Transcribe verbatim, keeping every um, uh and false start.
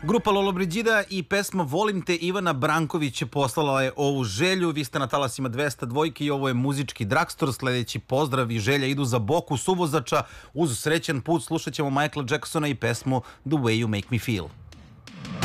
Grupa Lollobrigida i pesma Volim te Ivana Branković poslala je ovu želju. Vi ste na talasima dvesta dvojke i ovo je muzički Dragstor. Sledeći pozdrav i želja idu za Boku Suvozača. Uz srećan put slušat ćemo Michaela Jacksona i pesmu The Way You Make Me Feel.